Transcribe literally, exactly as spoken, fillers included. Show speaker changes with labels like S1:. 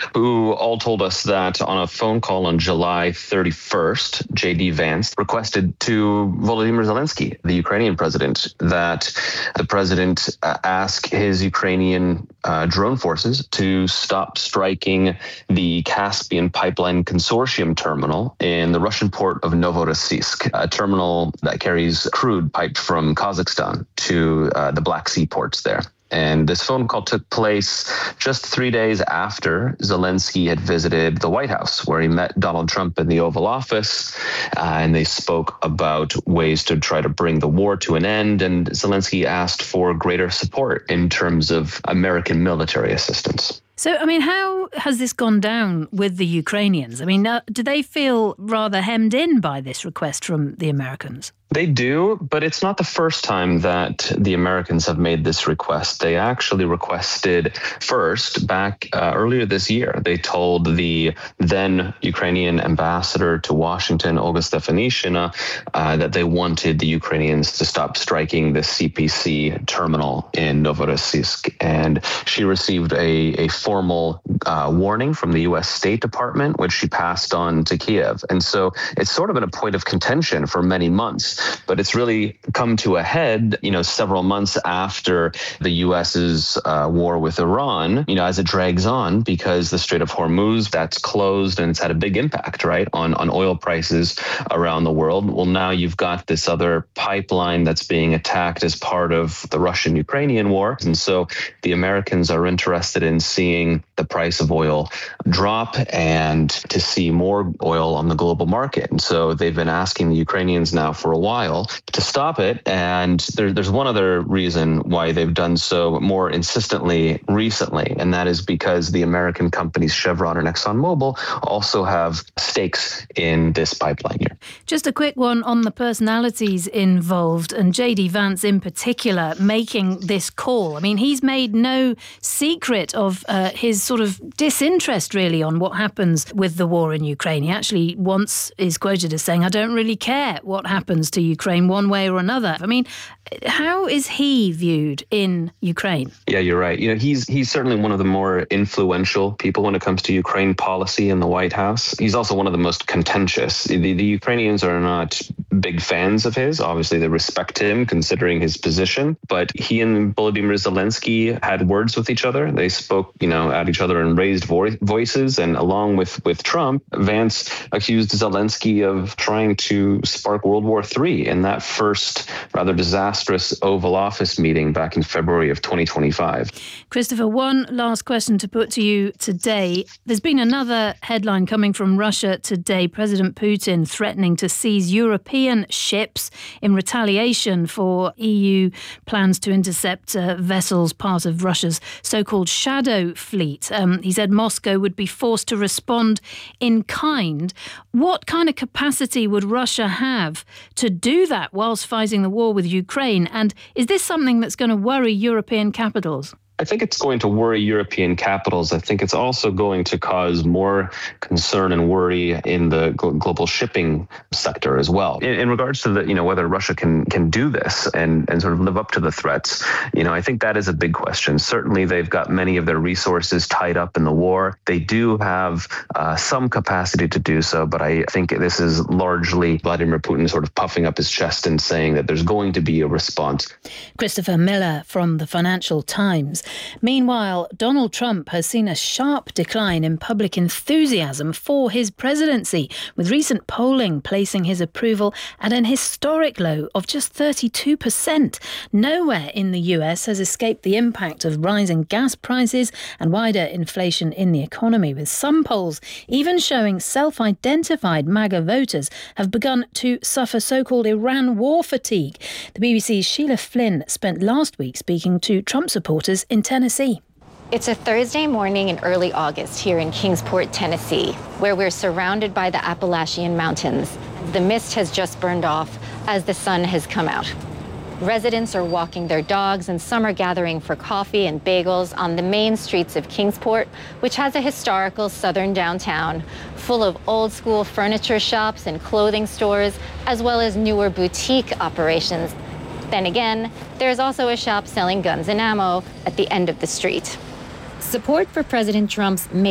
S1: who all told us that on a phone call on July thirty-first, J D Vance requested to Volodymyr Zelensky, the Ukrainian president, that the president uh, ask his Ukrainian uh, drone forces to stop striking the Caspian Pipeline Consortium terminal in the Russian port of Novorossiysk, a terminal that carries crude piped from Kazakhstan to uh, the Black Sea ports there. And this phone call took place just three days after Zelensky had visited the White House, where he met Donald Trump in the Oval Office, uh, and they spoke about ways to try to bring the war to an end. And Zelensky asked for greater support in terms of American military assistance.
S2: So, I mean, how has this gone down with the Ukrainians? I mean, uh, do they feel rather hemmed in by this request from the Americans?
S1: They do, but it's not the first time that the Americans have made this request. They actually requested first back uh, earlier this year. They told the then Ukrainian ambassador to Washington, Olga Stefanishyna, uh, that they wanted the Ukrainians to stop striking the C P C terminal in Novorossiysk. And she received a, a formal uh, warning from the U S State Department, which she passed on to Kiev. And so it's sort of been a point of contention for many months. But it's really come to a head, you know, several months after the U S's uh, war with Iran, you know, as it drags on, because the Strait of Hormuz, that's closed and it's had a big impact, right, on, on oil prices around the world. Well, now you've got this other pipeline that's being attacked as part of the Russian-Ukrainian war. And so the Americans are interested in seeing the price of oil drop and to see more oil on the global market. And so they've been asking the Ukrainians now for a while while to stop it. And there, there's one other reason why they've done so more insistently recently, and that is because the American companies Chevron and ExxonMobil also have stakes in this pipeline here.
S2: Just a quick one on the personalities involved, and J D Vance in particular making this call. I mean, he's made no secret of uh, his sort of disinterest really on what happens with the war in Ukraine. He actually once is quoted as saying, "I don't really care what happens to Ukraine one way or another." I mean, how is he viewed in Ukraine?
S1: Yeah, you're right. You know, he's he's certainly one of the more influential people when it comes to Ukraine policy in the White House. He's also one of the most contentious. The, the Ukrainians are not big fans of his. Obviously, they respect him considering his position. But he and Volodymyr Zelensky had words with each other. They spoke, you know, at each other and raised vo- voices. And along with, with Trump, Vance accused Zelensky of trying to spark World War Three in that first rather disastrous Oval Office meeting back in February of twenty twenty-five.
S2: Christopher, one last question to put to you today. There's been another headline coming from Russia today. President Putin threatening to seize European ships in retaliation for E U plans to intercept uh, vessels part of Russia's so-called shadow fleet. Um, he said Moscow would be forced to respond in kind. What kind of capacity would Russia have to do that whilst fighting the war with Ukraine? And is this something that's going to worry European capitals?
S1: I think it's going to worry European capitals. I think it's also going to cause more concern and worry in the global shipping sector as well. In, in regards to the, you know, whether Russia can can do this and, and sort of live up to the threats, you know, I think that is a big question. Certainly, they've got many of their resources tied up in the war. They do have uh, some capacity to do so, but I think this is largely Vladimir Putin sort of puffing up his chest and saying that there's going to be a response.
S2: Christopher Miller from the Financial Times. Meanwhile, Donald Trump has seen a sharp decline in public enthusiasm for his presidency, with recent polling placing his approval at an historic low of just thirty-two percent. Nowhere in the U S has escaped the impact of rising gas prices and wider inflation in the economy, with some polls even showing self-identified MAGA voters have begun to suffer so-called Iran war fatigue. The B B C's Sheila Flynn spent last week speaking to Trump supporters in Tennessee.
S3: It's a Thursday morning in early August here in Kingsport, Tennessee, where we're surrounded by the Appalachian Mountains. The mist has just burned off as the sun has come out. Residents are walking their dogs and some are gathering for coffee and bagels on the main streets of Kingsport, which has a historical southern downtown full of old school furniture shops and clothing stores, as well as newer boutique operations. Then again, there's also a shop selling guns and ammo at the end of the street. Support for President Trump's